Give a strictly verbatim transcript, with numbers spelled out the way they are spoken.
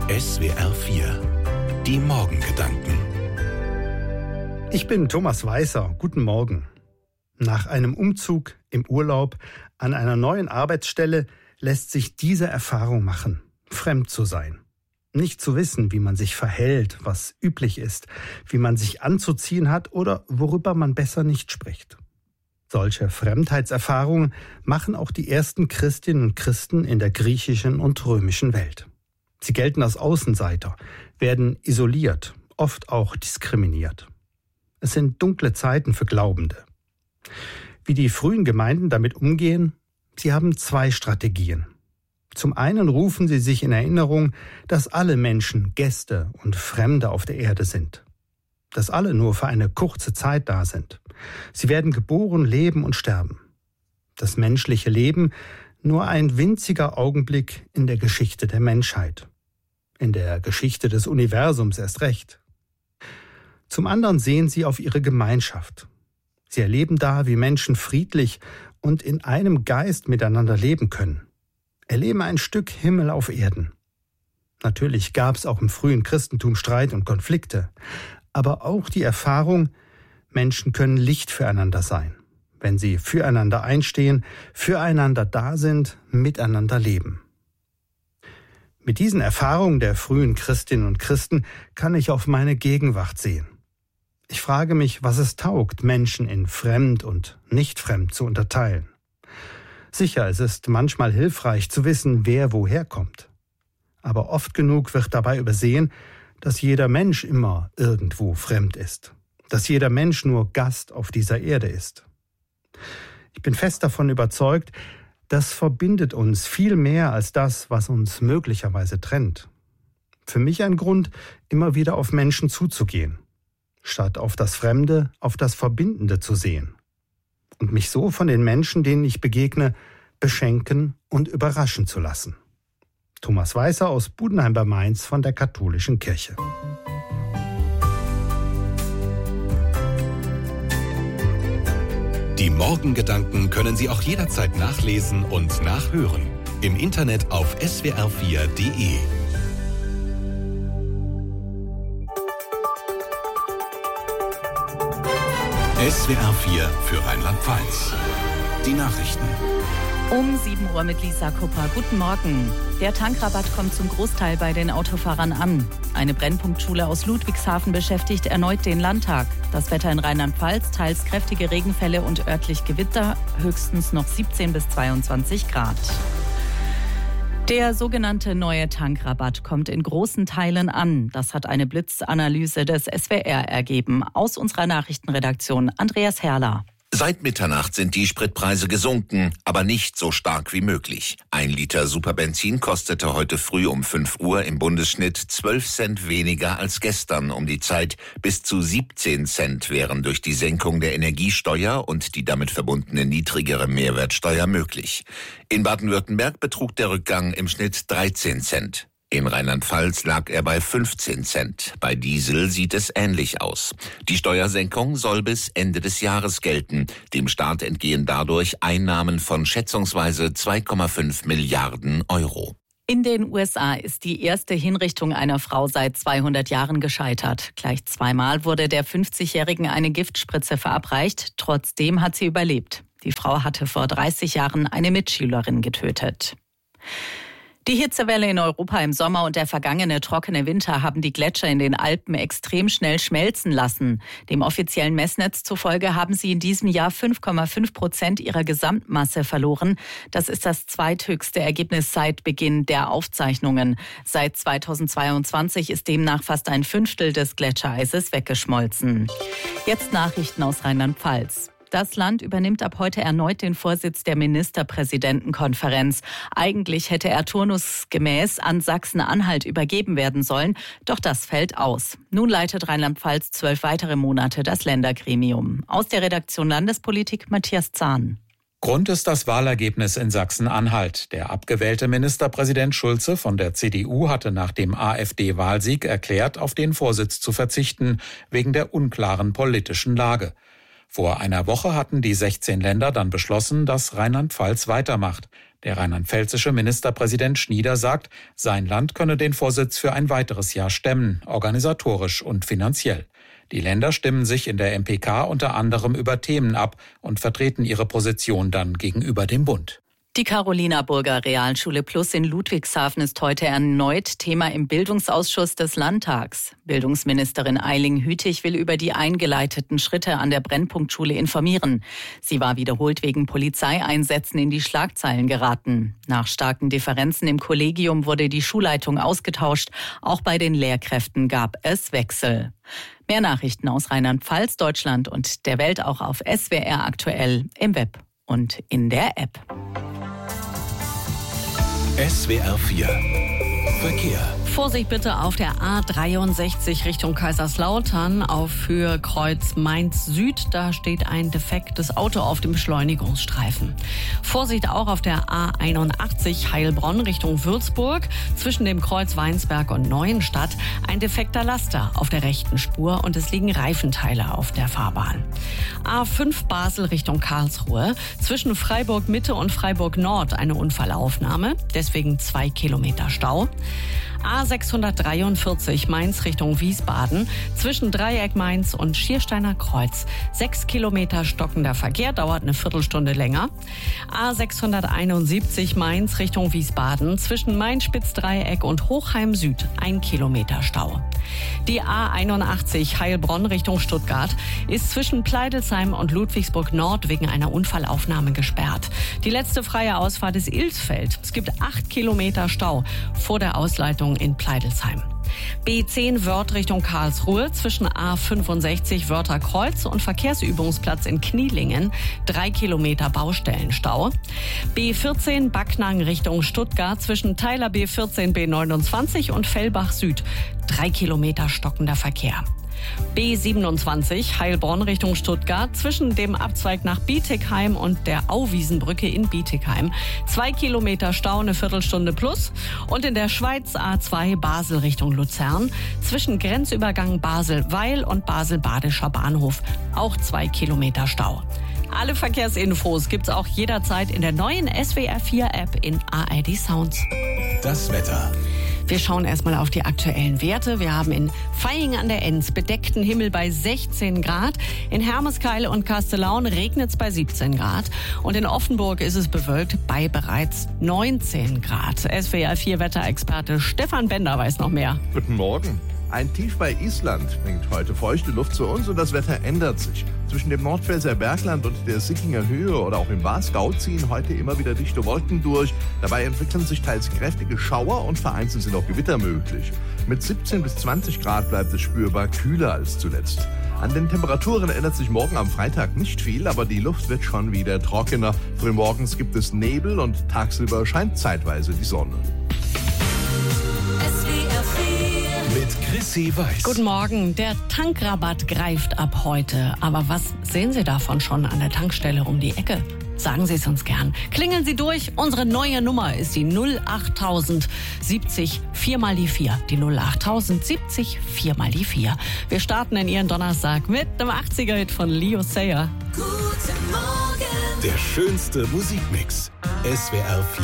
S W R vier. Die Morgengedanken. Ich bin Thomas Weißer. Guten Morgen. Nach einem Umzug, im Urlaub, an einer neuen Arbeitsstelle lässt sich diese Erfahrung machen, fremd zu sein. Nicht zu wissen, wie man sich verhält, was üblich ist, wie man sich anzuziehen hat oder worüber man besser nicht spricht. Solche Fremdheitserfahrungen machen auch die ersten Christinnen und Christen in der griechischen und römischen Welt. Sie gelten als Außenseiter, werden isoliert, oft auch diskriminiert. Es sind dunkle Zeiten für Glaubende. Wie die frühen Gemeinden damit umgehen? Sie haben zwei Strategien. Zum einen rufen sie sich in Erinnerung, dass alle Menschen Gäste und Fremde auf der Erde sind. Dass alle nur für eine kurze Zeit da sind. Sie werden geboren, leben und sterben. Das menschliche Leben nur ein winziger Augenblick in der Geschichte der Menschheit. In der Geschichte des Universums erst recht. Zum anderen sehen sie auf ihre Gemeinschaft. Sie erleben da, wie Menschen friedlich und in einem Geist miteinander leben können. Erleben ein Stück Himmel auf Erden. Natürlich gab es auch im frühen Christentum Streit und Konflikte, aber auch die Erfahrung, Menschen können Licht füreinander sein, wenn sie füreinander einstehen, füreinander da sind, miteinander leben. Mit diesen Erfahrungen der frühen Christinnen und Christen kann ich auf meine Gegenwart sehen. Ich frage mich, was es taugt, Menschen in fremd und nicht fremd zu unterteilen. Sicher, es ist manchmal hilfreich zu wissen, wer woher kommt. Aber oft genug wird dabei übersehen, dass jeder Mensch immer irgendwo fremd ist. Dass jeder Mensch nur Gast auf dieser Erde ist. Ich bin fest davon überzeugt, das verbindet uns viel mehr als das, was uns möglicherweise trennt. Für mich ein Grund, immer wieder auf Menschen zuzugehen, statt auf das Fremde, auf das Verbindende zu sehen. Und mich so von den Menschen, denen ich begegne, beschenken und überraschen zu lassen. Thomas Weißer aus Budenheim bei Mainz von der Katholischen Kirche. Die Morgengedanken können Sie auch jederzeit nachlesen und nachhören. Im Internet auf S W R vier Punkt D E. S W R vier für Rheinland-Pfalz. Die Nachrichten. Um sieben Uhr mit Lisa Kupper. Guten Morgen. Der Tankrabatt kommt zum Großteil bei den Autofahrern an. Eine Brennpunktschule aus Ludwigshafen beschäftigt erneut den Landtag. Das Wetter in Rheinland-Pfalz, teils kräftige Regenfälle und örtlich Gewitter, höchstens noch siebzehn bis zweiundzwanzig Grad. Der sogenannte neue Tankrabatt kommt in großen Teilen an. Das hat eine Blitzanalyse des S W R ergeben. Aus unserer Nachrichtenredaktion Andreas Herrler. Seit Mitternacht sind die Spritpreise gesunken, aber nicht so stark wie möglich. Ein Liter Superbenzin kostete heute früh um fünf Uhr im Bundesschnitt zwölf Cent weniger als gestern um die Zeit. Bis zu siebzehn Cent wären durch die Senkung der Energiesteuer und die damit verbundene niedrigere Mehrwertsteuer möglich. In Baden-Württemberg betrug der Rückgang im Schnitt dreizehn Cent. In Rheinland-Pfalz lag er bei fünfzehn Cent. Bei Diesel sieht es ähnlich aus. Die Steuersenkung soll bis Ende des Jahres gelten. Dem Staat entgehen dadurch Einnahmen von schätzungsweise zwei Komma fünf Milliarden Euro. In den U S A ist die erste Hinrichtung einer Frau seit zweihundert Jahren gescheitert. Gleich zweimal wurde der fünfzigjährigen eine Giftspritze verabreicht. Trotzdem hat sie überlebt. Die Frau hatte vor dreißig Jahren eine Mitschülerin getötet. Die Hitzewelle in Europa im Sommer und der vergangene trockene Winter haben die Gletscher in den Alpen extrem schnell schmelzen lassen. Dem offiziellen Messnetz zufolge haben sie in diesem Jahr fünf Komma fünf Prozent ihrer Gesamtmasse verloren. Das ist das zweithöchste Ergebnis seit Beginn der Aufzeichnungen. Seit zweitausendzweiundzwanzig ist demnach fast ein Fünftel des Gletschereises weggeschmolzen. Jetzt Nachrichten aus Rheinland-Pfalz. Das Land übernimmt ab heute erneut den Vorsitz der Ministerpräsidentenkonferenz. Eigentlich hätte er turnusgemäß an Sachsen-Anhalt übergeben werden sollen, doch das fällt aus. Nun leitet Rheinland-Pfalz zwölf weitere Monate das Ländergremium. Aus der Redaktion Landespolitik Matthias Zahn. Grund ist das Wahlergebnis in Sachsen-Anhalt. Der abgewählte Ministerpräsident Schulze von der C D U hatte nach dem AfD-Wahlsieg erklärt, auf den Vorsitz zu verzichten, wegen der unklaren politischen Lage. Vor einer Woche hatten die sechzehn Länder dann beschlossen, dass Rheinland-Pfalz weitermacht. Der rheinland-pfälzische Ministerpräsident Schnieder sagt, sein Land könne den Vorsitz für ein weiteres Jahr stemmen, organisatorisch und finanziell. Die Länder stimmen sich in der M P K unter anderem über Themen ab und vertreten ihre Position dann gegenüber dem Bund. Die Carolina-Burger Realschule Plus in Ludwigshafen ist heute erneut Thema im Bildungsausschuss des Landtags. Bildungsministerin Eiling Hütig will über die eingeleiteten Schritte an der Brennpunktschule informieren. Sie war wiederholt wegen Polizeieinsätzen in die Schlagzeilen geraten. Nach starken Differenzen im Kollegium wurde die Schulleitung ausgetauscht. Auch bei den Lehrkräften gab es Wechsel. Mehr Nachrichten aus Rheinland-Pfalz, Deutschland und der Welt auch auf S W R aktuell im Web und in der App. S W R vier Verkehr. Vorsicht bitte auf der A dreiundsechzig Richtung Kaiserslautern auf Höhe Kreuz Mainz Süd. Da steht ein defektes Auto auf dem Beschleunigungsstreifen. Vorsicht auch auf der A einundachtzig Heilbronn Richtung Würzburg. Zwischen dem Kreuz Weinsberg und Neuenstadt ein defekter Laster auf der rechten Spur und es liegen Reifenteile auf der Fahrbahn. A fünf Basel Richtung Karlsruhe. Zwischen Freiburg Mitte und Freiburg Nord eine Unfallaufnahme. Deswegen zwei Kilometer Stau. A sechshundertdreiundvierzig Mainz Richtung Wiesbaden. Zwischen Dreieck Mainz und Schiersteiner Kreuz. Sechs Kilometer stockender Verkehr, dauert eine Viertelstunde länger. A sechshunderteinundsiebzig Mainz Richtung Wiesbaden. Zwischen Main-Spitz-Dreieck und Hochheim Süd. Ein Kilometer Stau. Die A einundachtzig Heilbronn Richtung Stuttgart ist zwischen Pleidelsheim und Ludwigsburg Nord wegen einer Unfallaufnahme gesperrt. Die letzte freie Ausfahrt ist Ilsfeld. Es gibt acht Kilometer Stau vor der Ausleitung in Pleidelsheim. B zehn Wörth Richtung Karlsruhe zwischen A fünfundsechzig Wörther Kreuz und Verkehrsübungsplatz in Knielingen. Drei Kilometer Baustellenstau. B vierzehn Backnang Richtung Stuttgart zwischen Teiler B vierzehn B neunundzwanzig und Fellbach Süd. Drei Kilometer stockender Verkehr. B siebenundzwanzig Heilbronn Richtung Stuttgart zwischen dem Abzweig nach Bietigheim und der Auwiesenbrücke in Bietigheim. Zwei Kilometer Stau, eine Viertelstunde plus. Und in der Schweiz A zwei Basel Richtung Luzern zwischen Grenzübergang Basel-Weil und Basel-Badischer Bahnhof. Auch zwei Kilometer Stau. Alle Verkehrsinfos gibt's auch jederzeit in der neuen S W R vier App in A R D Sounds. Das Wetter. Wir schauen erstmal auf die aktuellen Werte. Wir haben in Vaihingen an der Enz bedeckten Himmel bei sechzehn Grad. In Hermeskeil und Kastellaun regnet es bei siebzehn Grad. Und in Offenburg ist es bewölkt bei bereits neunzehn Grad. S W R vier Wetterexperte Stefan Bender weiß noch mehr. Guten Morgen. Ein Tief bei Island bringt heute feuchte Luft zu uns und das Wetter ändert sich. Zwischen dem Nordpfälzer Bergland und der Sickinger Höhe oder auch im Wasgau ziehen heute immer wieder dichte Wolken durch. Dabei entwickeln sich teils kräftige Schauer und vereinzelt sind auch Gewitter möglich. Mit siebzehn bis zwanzig Grad bleibt es spürbar kühler als zuletzt. An den Temperaturen ändert sich morgen am Freitag nicht viel, aber die Luft wird schon wieder trockener. Frühmorgens gibt es Nebel und tagsüber scheint zeitweise die Sonne. Mit Chrissy Weiß. Guten Morgen. Der Tankrabatt greift ab heute. Aber was sehen Sie davon schon an der Tankstelle um die Ecke? Sagen Sie es uns gern. Klingeln Sie durch. Unsere neue Nummer ist die null acht tausend siebzig vier mal die vier. Die null acht tausend siebzig vier mal die vier. Wir starten in Ihren Donnerstag mit einem achtziger-Hit von Leo Sayer. Guten Morgen. Der schönste Musikmix. S W R vier.